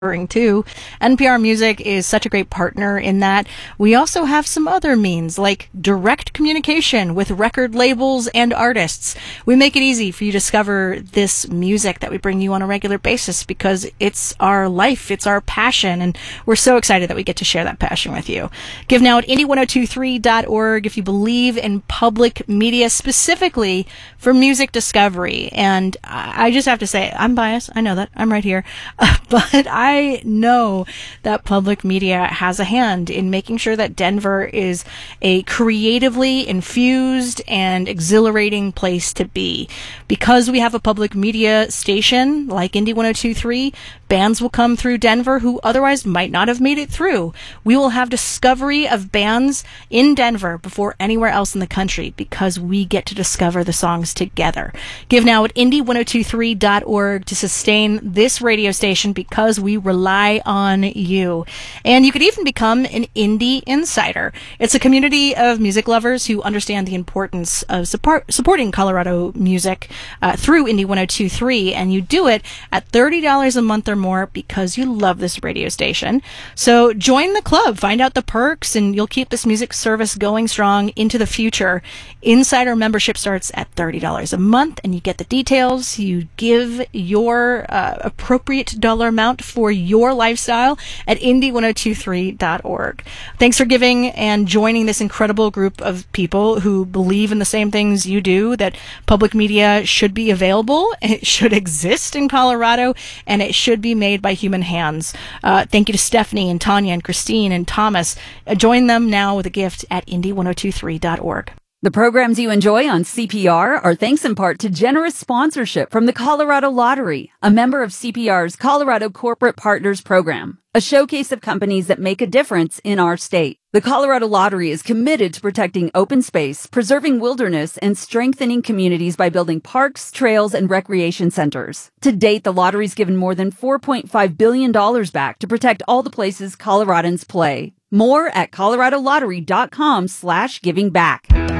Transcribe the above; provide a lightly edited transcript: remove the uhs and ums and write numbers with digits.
too. NPR Music is such a great partner in that we also have some other means like direct communication with record labels and artists. We make it easy for you to discover this music that we bring you on a regular basis because it's our life, it's our passion, and we're so excited that we get to share that passion with you. Give now at indie1023.org if you believe in public media, specifically for music discovery. And I just have to say, I'm biased. I know that. I'm right here. But I know that public media has a hand in making sure that Denver is a creatively infused and exhilarating place to be. Because we have a public media station like Indie 1023, bands will come through Denver who otherwise might not have made it through. We will have discovery of bands in Denver before anywhere else in the country because we get to discover the songs together. Give now at indie1023.org to sustain this radio station because we rely on you. And you could even become an Indie Insider. It's a community of music lovers who understand the importance of supporting Colorado music through Indie 1023, and you do it at $30 a month or more because you love this radio station. So join the club, find out the perks, and you'll keep this music service going strong into the future. Insider membership starts at $30 a month, and you get the details. You give your appropriate dollar amount for your lifestyle at indie1023.org. Thanks for giving and joining this incredible group of people who believe in the same things you do, that public media should be available, it should exist in Colorado, and it should be made by human hands. Thank you to Stephanie and Tanya and Christine and Thomas. Join them now with a gift at indie1023.org. The programs you enjoy on CPR are thanks in part to generous sponsorship from the Colorado Lottery, a member of CPR's Colorado Corporate Partners Program, a showcase of companies that make a difference in our state. The Colorado Lottery is committed to protecting open space, preserving wilderness, and strengthening communities by building parks, trails, and recreation centers. To date, the lottery's given more than $4.5 billion back to protect all the places Coloradans play. More at coloradolottery.com/givingback.